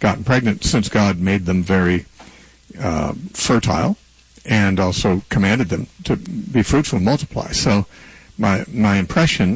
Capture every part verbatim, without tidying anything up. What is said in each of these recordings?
gotten pregnant, since God made them very uh, fertile and also commanded them to be fruitful and multiply. So my my impression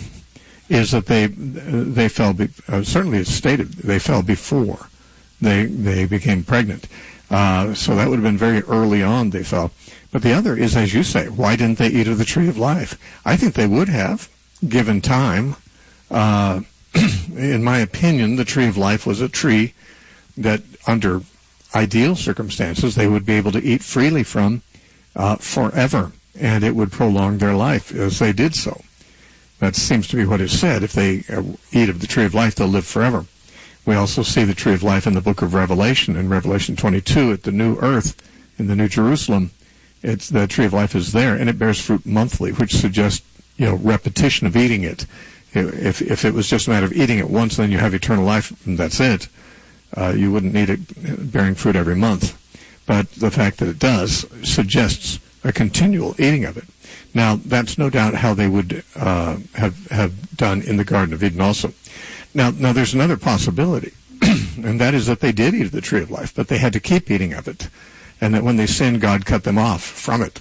is that they they fell, be, uh, certainly it's stated, they fell before they they became pregnant. Uh, so that would have been very early on they fell. But the other is, as you say, why didn't they eat of the tree of life? I think they would have, given time. Uh, in my opinion, the tree of life was a tree that, under ideal circumstances, they would be able to eat freely from uh, forever, and it would prolong their life as they did so. That seems to be what is said. If they uh, eat of the tree of life, they'll live forever. We also see the tree of life in the book of Revelation. In Revelation twenty-two, at the new earth, in the New Jerusalem, it's the tree of life is there, and it bears fruit monthly, which suggests, you know, repetition of eating it. If if it was just a matter of eating it once, then you have eternal life, and that's it. Uh, you wouldn't need it bearing fruit every month. But the fact that it does suggests a continual eating of it. Now, that's no doubt how they would uh, have have done in the Garden of Eden also. Now, now there's another possibility, and that is that they did eat of the tree of life, but they had to keep eating of it, and that when they sinned, God cut them off from it.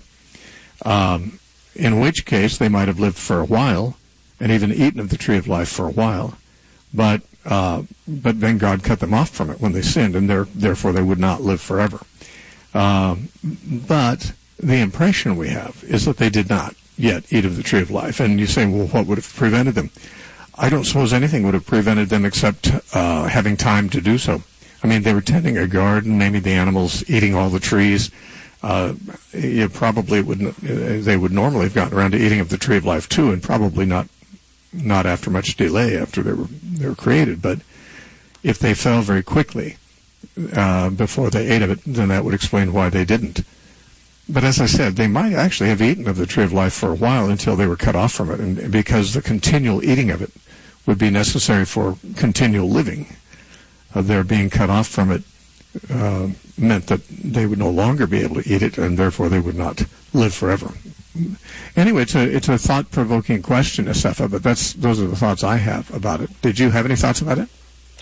Um, in which case, they might have lived for a while, and even eaten of the tree of life for a while, but uh, but then God cut them off from it when they sinned, and therefore they would not live forever. Uh, but the impression we have is that they did not yet eat of the tree of life. And you say, well, what would have prevented them? I don't suppose anything would have prevented them except uh, having time to do so. I mean, they were tending a garden, maybe the animals eating all the trees. Uh, you probably wouldn't. They would normally have gotten around to eating of the tree of life too, and probably not not after much delay after they were they were created. But if they fell very quickly uh, before they ate of it, then that would explain why they didn't. But as I said, they might actually have eaten of the tree of life for a while until they were cut off from it, and because the continual eating of it would be necessary for continual living. Uh, their being cut off from it uh, meant that they would no longer be able to eat it, and therefore they would not live forever. Anyway, it's a it's a thought-provoking question, Asefa, but that's those are the thoughts I have about it. Did you have any thoughts about it?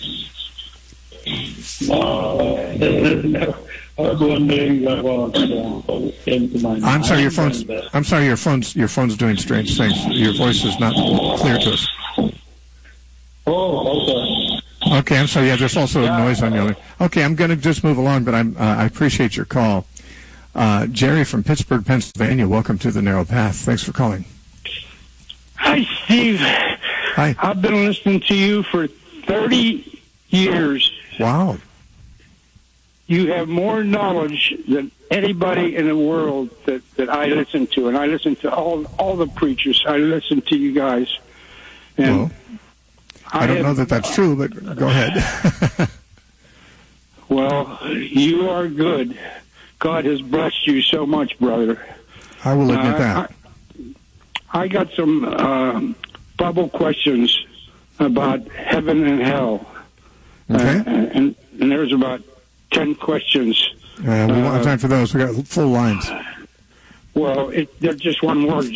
No. I'm sorry, your phone's. I'm sorry, your phone's. Your phone's doing strange things. Your voice is not clear to us. Oh, okay. Okay, I'm sorry. Yeah, there's also a noise on your. Okay, I'm going to just move along, but I'm. Uh, I appreciate your call, uh, Jerry from Pittsburgh, Pennsylvania. Welcome to the Narrow Path. Thanks for calling. Hi, Steve. Hi. I've been listening to you for thirty years. Wow. You have more knowledge than anybody in the world that, that I listen to. And I listen to all all the preachers. I listen to you guys. And well, I, I don't have, know that that's true, but go ahead. Well, you are good. God has blessed you so much, brother. I will admit uh, that. I, I got some uh, Bible questions about heaven and hell. Okay. Uh, and, and there's about ten questions. Uh, we don't have time for those. We got full lines. Well, it, they're just one word.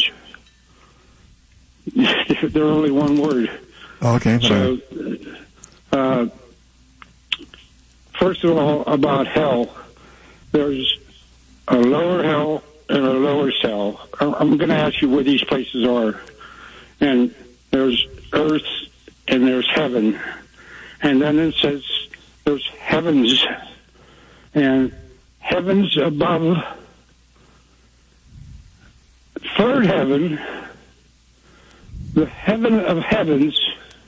They're only one word. Oh, okay. So, uh, first of all, about hell. There's a lower hell and a lower hell. I'm going to ask you where these places are. And there's earth and there's heaven. And then it says there's heavens. And heavens above, third heaven, the heaven of heavens,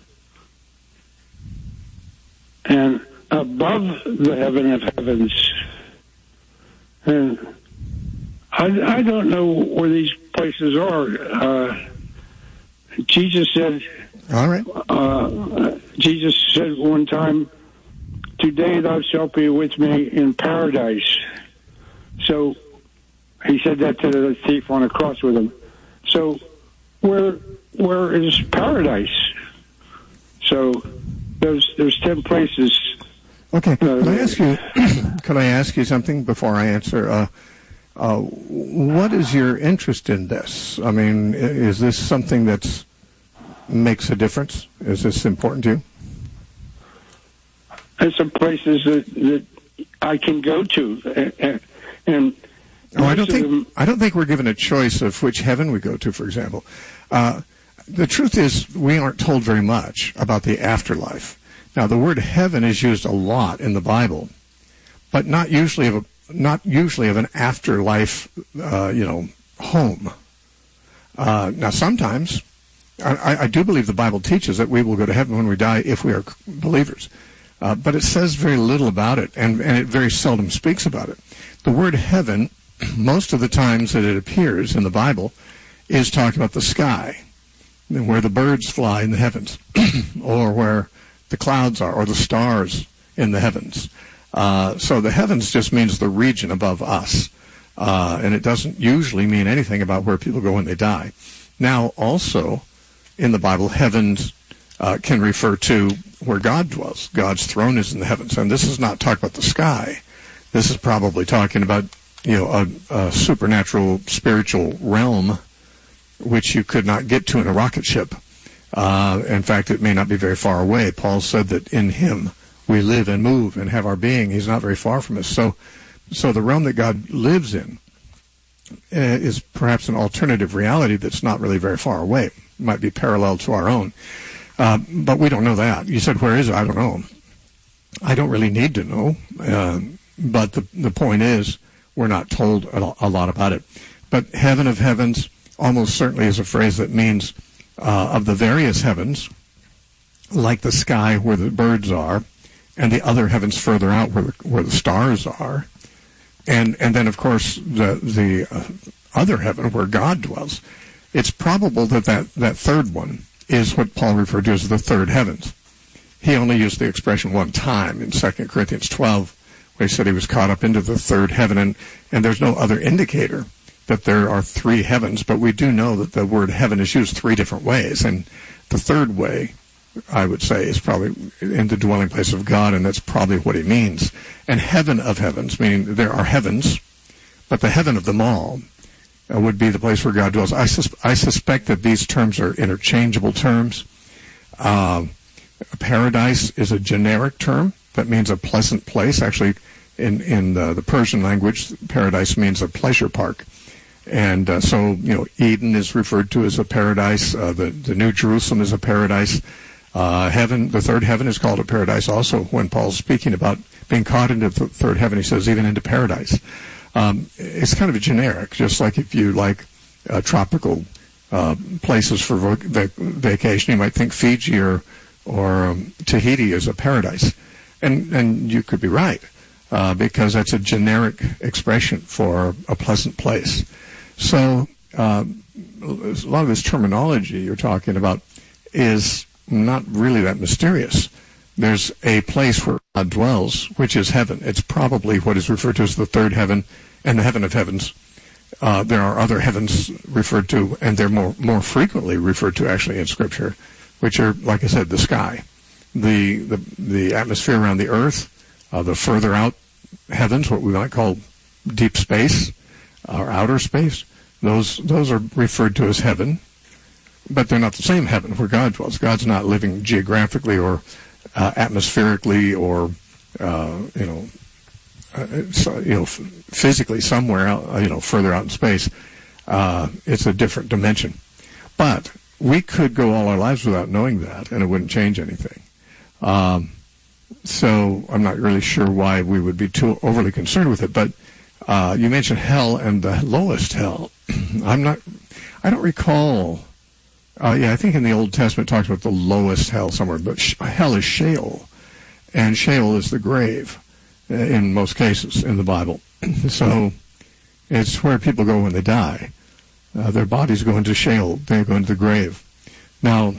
and above the heaven of heavens. And I, I don't know where these places are. Uh, Jesus said, all right. Uh, Jesus said one time, "Today thou shalt be with me in paradise." So he said that to the thief on the cross with him. So where where is paradise? So there's there's ten places. Okay. Could I ask you? Could I ask you something before I answer? Uh, uh, what is your interest in this? I mean, is this something that's makes a difference? Is this important to you? there's some places that, that I can go to, and, and oh, I don't think them, I don't think we're given a choice of which heaven we go to. For example, uh, the truth is we aren't told very much about the afterlife. Now, the word heaven is used a lot in the Bible, but not usually of a not usually of an afterlife, uh, you know, home. Uh, now, sometimes I, I do believe the Bible teaches that we will go to heaven when we die if we are believers. Uh, but it says very little about it, and, and it very seldom speaks about it. The word heaven, most of the times that it appears in the Bible, is talking about the sky, where the birds fly in the heavens, or where the clouds are, or the stars in the heavens. Uh, so the heavens just means the region above us, uh, and it doesn't usually mean anything about where people go when they die. Now, also, in the Bible, heavens uh, can refer to where God dwells. God's throne is in the heavens. And this is not talking about the sky. This is probably talking about, you know, a, a supernatural spiritual realm which you could not get to in a rocket ship. Uh, in fact, it may not be very far away. Paul said that in him we live and move and have our being. He's not very far from us. So, so the realm that God lives in uh, is perhaps an alternative reality that's not really very far away. It might be parallel to our own. Uh, but we don't know that. You said, where is it? I don't know. I don't really need to know. Uh, but the the point is, we're not told a, a lot about it. But heaven of heavens almost certainly is a phrase that means uh, of the various heavens, like the sky where the birds are, and the other heavens further out where the, where the stars are. And, and then, of course, the, the uh, other heaven where God dwells. It's probable that, that that third one is what Paul referred to as the third heavens. He only used the expression one time in Second Corinthians twelve, where he said he was caught up into the third heaven, and, and there's no other indicator that there are three heavens, but we do know that the word heaven is used three different ways, and the third way, I would say, is probably in the dwelling place of God, and that's probably what he means. And heaven of heavens, meaning there are heavens, but the heaven of them all uh, would be the place where God dwells. I, sus- I suspect that these terms are interchangeable terms. Uh, paradise is a generic term that means a pleasant place. Actually, in, in the, the Persian language, paradise means a pleasure park. And uh, so, you know, Eden is referred to as a paradise. Uh, the, the New Jerusalem is a paradise. Uh, heaven, the third heaven is called a paradise also. When Paul's speaking about being caught into the third heaven, he says even into paradise. Um, it's kind of a generic, just like if you like uh, tropical uh, places for vac- vacation, you might think Fiji or, or um, Tahiti is a paradise. And, and you could be right, uh, because that's a generic expression for a pleasant place. So uh, a lot of this terminology you're talking about is not really that mysterious. There's a place where God dwells, which is heaven. It's probably what is referred to as the third heaven and the heaven of heavens. Uh, there are other heavens referred to, and they're more, more frequently referred to actually in Scripture, which are, like I said, the sky, the the, the atmosphere around the earth, uh, the further out heavens, what we might call deep space or outer space. Those those are referred to as heaven, but they're not the same heaven where God dwells. God's not living geographically or uh, atmospherically or uh, you know uh, so, you know f- physically somewhere out, you know further out in space. Uh, it's a different dimension. But we could go all our lives without knowing that, and it wouldn't change anything. Um, so I'm not really sure why we would be too overly concerned with it. But uh, you mentioned hell and the lowest hell. I'm not. I don't recall. Uh, yeah, I think in the Old Testament it talks about the lowest hell somewhere, but sh- hell is Sheol, and Sheol is the grave uh, in most cases in the Bible. So it's where people go when they die. Uh, their bodies go into Sheol. They go into the grave. Now,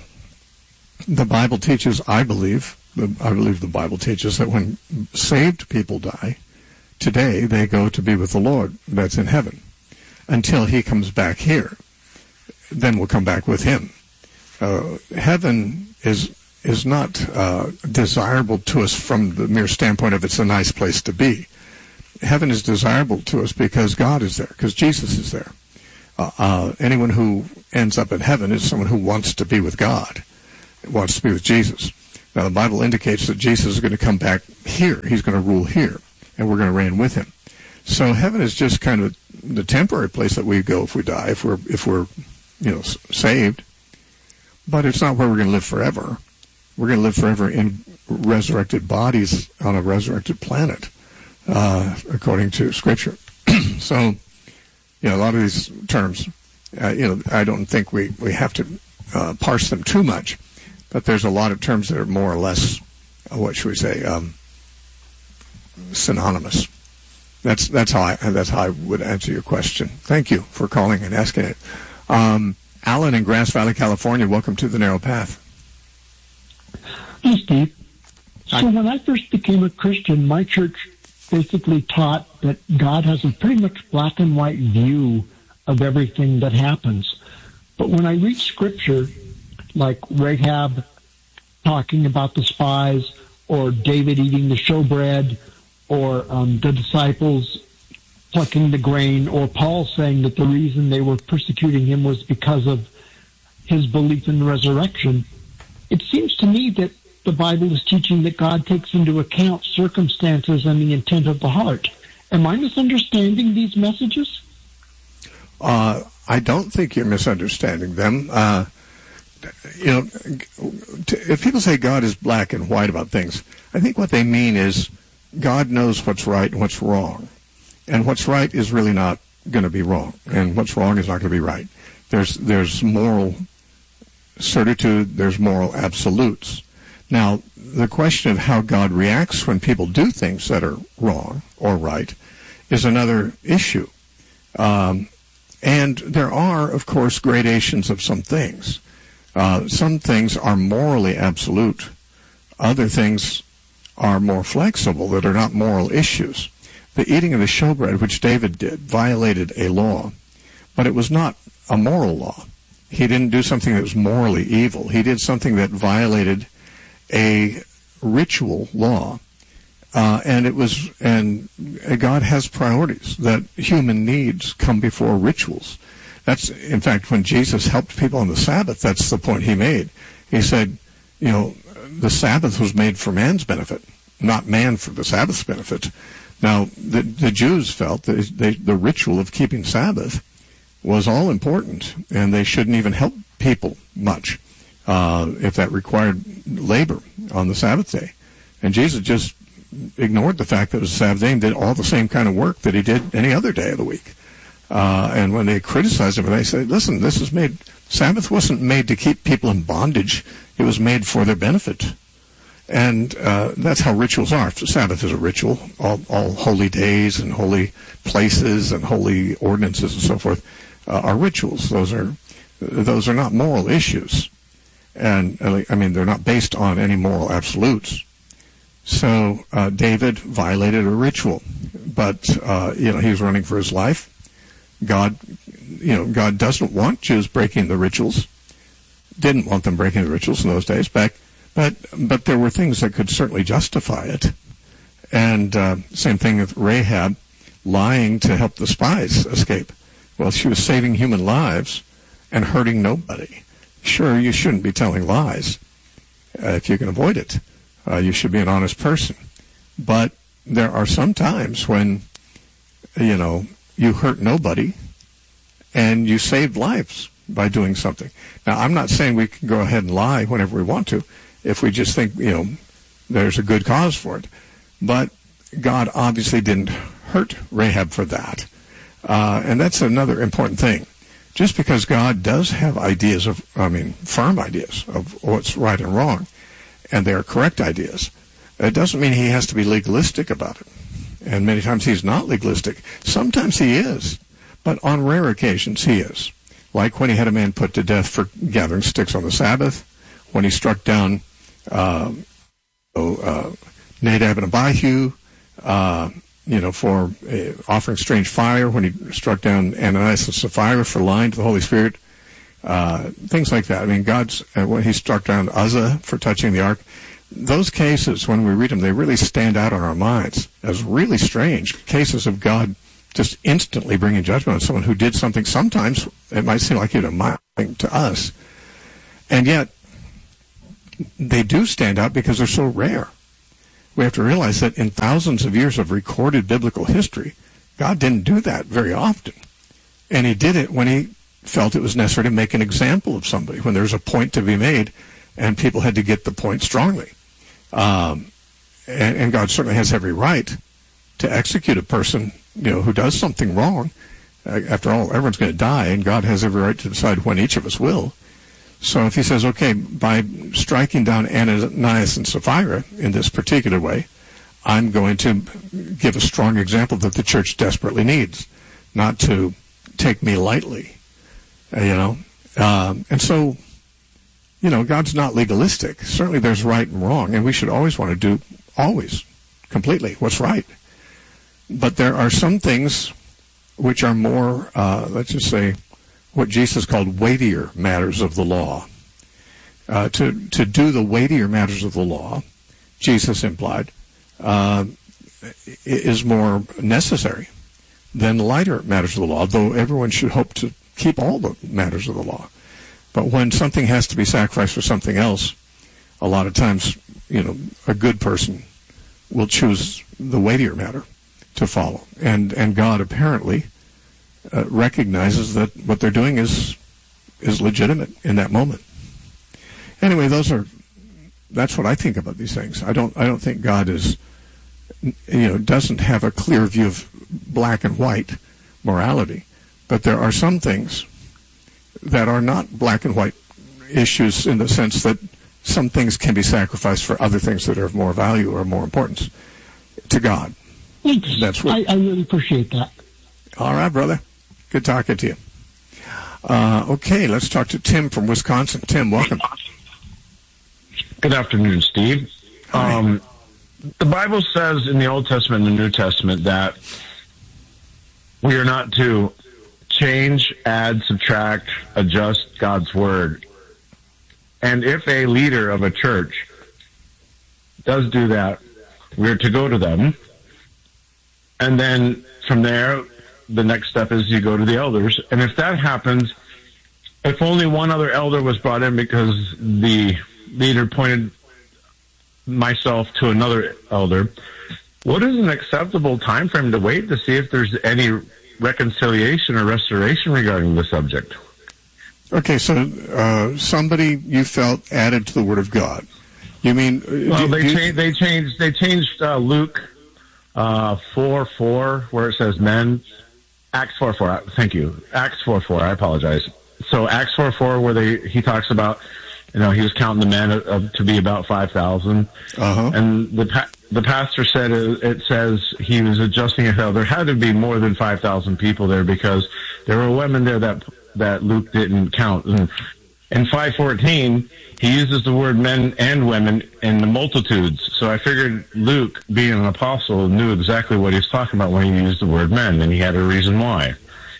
the Bible teaches, I believe, the, I believe the Bible teaches that when saved people die, today they go to be with the Lord that's in heaven until he comes back here. Then we'll come back with him. Uh, heaven is is not uh, desirable to us from the mere standpoint of it's a nice place to be. Heaven is desirable to us because God is there, because Jesus is there. Uh, uh, anyone who ends up in heaven is someone who wants to be with God, wants to be with Jesus. Now, the Bible indicates that Jesus is going to come back here. He's going to rule here, and we're going to reign with him. So heaven is just kind of the temporary place that we go if we die, if we're, if we're you know, saved. But it's not where we're going to live forever. We're going to live forever in resurrected bodies on a resurrected planet, uh, according to Scripture. So, you know, a lot of these terms, uh, you know, I don't think we, we have to uh, parse them too much. But there's a lot of terms that are more or less, uh, what should we say, um, synonymous. That's that's how I that's how I would answer your question. Thank you for calling and asking it. Um, Alan in Grass Valley, California. Welcome to the Narrow Path. Hey, Steve. Hi. So when I first became a Christian, my church basically taught that God has a pretty much black and white view of everything that happens. But when I read Scripture, like Rahab talking about the spies, or David eating the showbread, or um, the disciples plucking the grain, or Paul saying that the reason they were persecuting him was because of his belief in the resurrection, it seems to me that the Bible is teaching that God takes into account circumstances and the intent of the heart. Am I misunderstanding these messages? Uh, I don't think you're misunderstanding them. Uh, you know, if people say God is black and white about things, I think what they mean is God knows what's right and what's wrong. And what's right is really not going to be wrong. And what's wrong is not going to be right. There's, there's moral certitude, there's moral absolutes. Now, the question of how God reacts when people do things that are wrong or right is another issue. Um, and there are, of course, gradations of some things. Uh, some things are morally absolute. Other things are more flexible that are not moral issues. The eating of the showbread, which David did, violated a law, but it was not a moral law. He didn't do something that was morally evil. He did something that violated a ritual law. Uh, and it was, and God has priorities, that human needs come before rituals. That's, in fact, when Jesus helped people on the Sabbath, that's the point he made. He said, you know, the Sabbath was made for man's benefit, not man for the Sabbath's benefit. Now, the, the Jews felt that they, the ritual of keeping Sabbath was all important, and they shouldn't even help people much uh, if that required labor on the Sabbath day. And Jesus just ignored the fact that it was a Sabbath day and did all the same kind of work that he did any other day of the week. Uh, and when they criticized him, they said, listen, this is made, Sabbath wasn't made to keep people in bondage. It was made for their benefit. And uh, that's how rituals are. Sabbath is a ritual. All, all holy days and holy places and holy ordinances and so forth uh, are rituals. Those are those are not moral issues. And, I mean, they're not based on any moral absolutes. So uh, David violated a ritual. But, uh, you know, he was running for his life. God, you know, God doesn't want Jews breaking the rituals. Didn't want them breaking the rituals in those days. Back, but but there were things that could certainly justify it. And uh, same thing with Rahab, lying to help the spies escape. Well, she was saving human lives and hurting nobody. Sure, you shouldn't be telling lies uh, if you can avoid it. Uh, you should be an honest person. But there are some times when, you know, you hurt nobody, and you saved lives by doing something. Now, I'm not saying we can go ahead and lie whenever we want to, if we just think, you know, there's a good cause for it. But God obviously didn't hurt Rahab for that. Uh, and that's another important thing. Just because God does have ideas of, I mean, firm ideas of what's right and wrong, and they're correct ideas, it doesn't mean he has to be legalistic about it. And many times he's not legalistic. Sometimes he is, but on rare occasions he is. Like when he had a man put to death for gathering sticks on the Sabbath, when he struck down uh, oh, uh, Nadab and Abihu, uh, you know, for uh, offering strange fire, when he struck down Ananias and Sapphira for lying to the Holy Spirit, uh, things like that. I mean, God's, uh, when he struck down Uzzah for touching the ark, those cases, when we read them, they really stand out on our minds as really strange cases of God just instantly bringing judgment on someone who did something. Sometimes it might seem like it a mild thing to us. And yet, they do stand out because they're so rare. We have to realize that in thousands of years of recorded biblical history, God didn't do that very often. And he did it when he felt it was necessary to make an example of somebody, when there was a point to be made and people had to get the point strongly. Um, and, and God certainly has every right to execute a person, you know, who does something wrong. Uh, after all, everyone's going to die, and God has every right to decide when each of us will. So if he says, okay, by striking down Ananias and Sapphira in this particular way, I'm going to give a strong example that the church desperately needs, not to take me lightly, uh, you know. Um, and so, you know, God's not legalistic. Certainly there's right and wrong, and we should always want to do, always, completely, what's right. But there are some things which are more, uh, let's just say, what Jesus called weightier matters of the law. Uh, to, to do the weightier matters of the law, Jesus implied, uh, is more necessary than lighter matters of the law, though everyone should hope to keep all the matters of the law. But when something has to be sacrificed for something else, a lot of times, you know, a good person will choose the weightier matter to follow. And, and God apparently uh, recognizes that what they're doing is, is legitimate in that moment. Anyway, those are, that's what I think about these things. I don't, I don't think God is, you know, doesn't have a clear view of black and white morality. But there are some things that are not black and white issues in the sense that some things can be sacrificed for other things that are of more value or more importance to God. Thanks. That's what, I, I really appreciate that. All right, brother. Good talking to you. Uh, okay, let's talk to Tim from Wisconsin. Tim, welcome. Good afternoon, Steve. Um, the Bible says in the Old Testament and the New Testament that we are not to change, add, subtract, adjust God's word. And if a leader of a church does do that, we're to go to them. And then from there, the next step is you go to the elders. And if that happens, if only one other elder was brought in because the leader pointed myself to another elder, what is an acceptable time frame to wait to see if there's any reconciliation or restoration regarding the subject? Okay, so uh, somebody you felt added to the Word of God. You mean? Well, do, they do, changed. They changed. They changed uh, Luke uh, four four, where it says men. Acts four four. Thank you. Acts four four. I apologize. So Acts four four, where they he talks about, you know, he was counting the men of, of, to be about five thousand, uh-huh. and the pa- the pastor said it, it says he was adjusting it how there had to be more than five thousand people there because there were women there that that Luke didn't count. And in five fourteen, he uses the word men and women in the multitudes. So I figured Luke, being an apostle, knew exactly what he was talking about when he used the word men, and he had a reason why.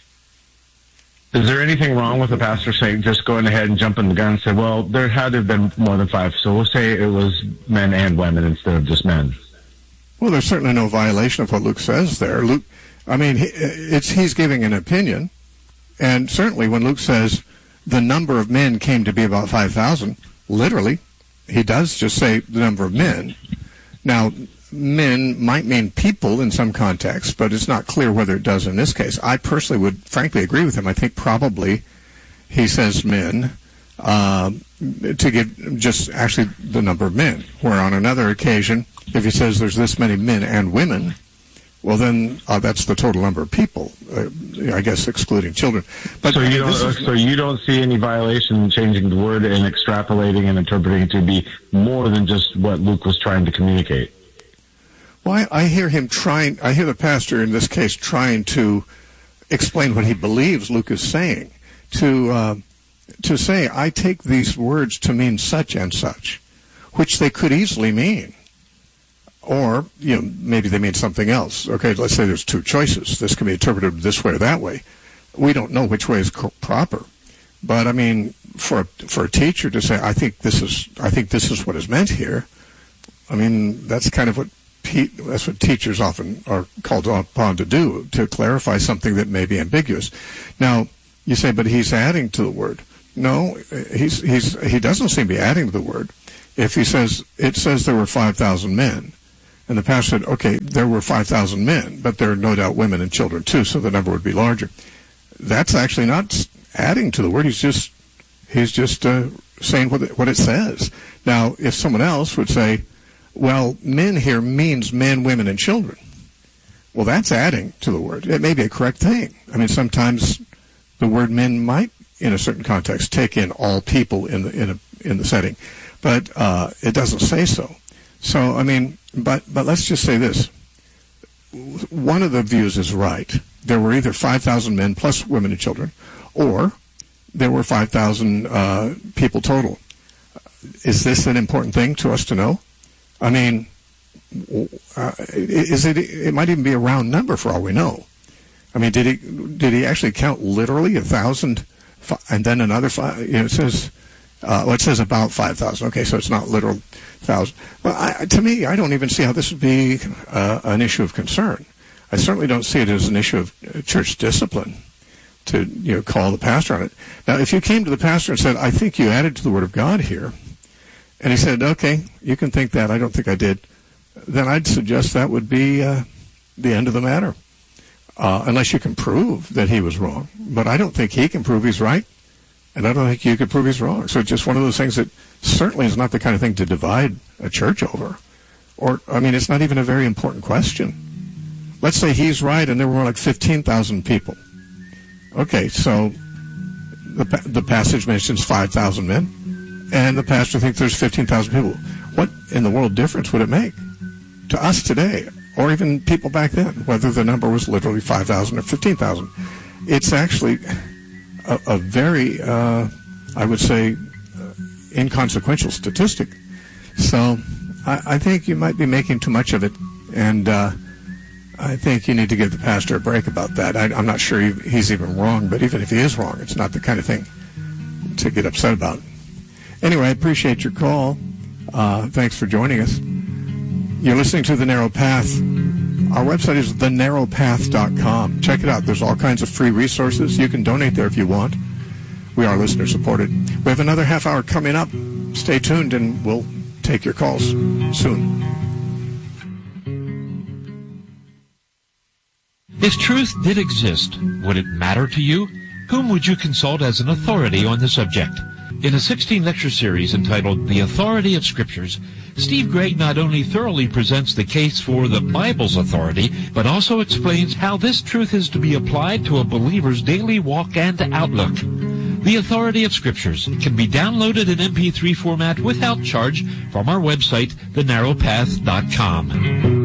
Is there anything wrong with the pastor saying, just going ahead and jumping the gun and say, well, there had to have been more than five, so we'll say it was men and women instead of just men? Well, there's certainly no violation of what Luke says there. Luke, I mean, he, it's he's giving an opinion, and certainly when Luke says the number of men came to be about five thousand, literally, he does just say the number of men. Now, men might mean people in some contexts, but it's not clear whether it does in this case. I personally would frankly agree with him. I think probably he says men uh, to give just actually the number of men, where on another occasion, if he says there's this many men and women, well then uh, that's the total number of people, uh, I guess excluding children. But so you don't, is, so you don't see any violation in changing the word and extrapolating and interpreting it to be more than just what Luke was trying to communicate? Well, I, I hear him trying, I hear the pastor in this case trying to explain what he believes Luke is saying. To, uh, to say, I take these words to mean such and such, which they could easily mean. Or, you know, maybe they mean something else. Okay, let's say there's two choices. This can be interpreted this way or that way. We don't know which way is co- proper. But, I mean, for a, for a teacher to say, I think this is, I think this is what is meant here, I mean, that's kind of what that's what teachers often are called upon to do, to clarify something that may be ambiguous. Now, you say, but he's adding to the word. No, he's he's he doesn't seem to be adding to the word. If he says, it says there were five thousand men, and the pastor said, okay, there were five thousand men, but there are no doubt women and children too, so the number would be larger. That's actually not adding to the word. He's just he's just uh, saying what it, what it says. Now, if someone else would say, well, men here means men, women, and children, well, that's adding to the word. It may be a correct thing. I mean, sometimes the word men might, in a certain context, take in all people in the in a in the setting, but uh, it doesn't say so. So, I mean, but but let's just say this. One of the views is right. There were either five thousand men plus women and children, or there were five thousand uh, people total. Is this an important thing to us to know? I mean, uh, is it? It might even be a round number for all we know. I mean, did he did he actually count literally a thousand, and then another five? You know, it says. Uh, well, it says about five thousand. Okay, so it's not literal thousand. Well, I, to me, I don't even see how this would be uh, an issue of concern. I certainly don't see it as an issue of church discipline to, you know, call the pastor on it. Now, if you came to the pastor and said, I think you added to the Word of God here, and he said, okay, you can think that, I don't think I did, then I'd suggest that would be uh, the end of the matter, uh, unless you can prove that he was wrong. But I don't think he can prove he's right. And I don't think you could prove he's wrong. So it's just one of those things that certainly is not the kind of thing to divide a church over. Or, I mean, it's not even a very important question. Let's say he's right and there were like fifteen thousand people. Okay, so the the passage mentions five thousand men, and the pastor thinks there's fifteen thousand people. What in the world difference would it make to us today, or even people back then, whether the number was literally five thousand or fifteen thousand? It's actually A, a very, uh, I would say, uh, inconsequential statistic. So I, I think you might be making too much of it, and uh, I think you need to give the pastor a break about that. I, I'm not sure he, he's even wrong, but even if he is wrong, it's not the kind of thing to get upset about. Anyway, I appreciate your call. Uh, thanks for joining us. You're listening to The Narrow Path. Our website is the narrow path dot com. Check it out. There's all kinds of free resources. You can donate there if you want. We are listener supported. We have another half hour coming up. Stay tuned and we'll take your calls soon. If truth did exist, would it matter to you? Whom would you consult as an authority on the subject? In a sixteen-lecture series entitled The Authority of Scriptures, Steve Gregg not only thoroughly presents the case for the Bible's authority, but also explains how this truth is to be applied to a believer's daily walk and outlook. The Authority of Scriptures can be downloaded in M P three format without charge from our website, the narrow path dot com.